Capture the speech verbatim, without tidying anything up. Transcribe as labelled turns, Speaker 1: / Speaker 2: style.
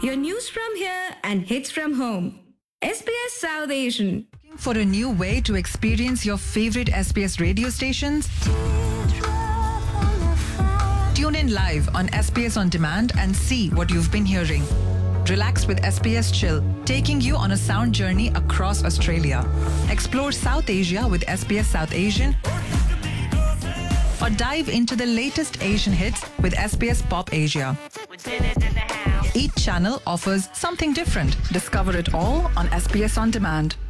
Speaker 1: Your news from here and hits from home. S B S South Asian.
Speaker 2: For a new way to experience your favorite S B S radio stations? Tune in live on S B S On Demand and see what you've been hearing. Relax with S B S Chill, taking you on a sound journey across Australia. Explore South Asia with S B S South Asian, or dive into the latest Asian hits with S B S Pop Asia. Each channel offers something different. Discover it all on S B S On Demand.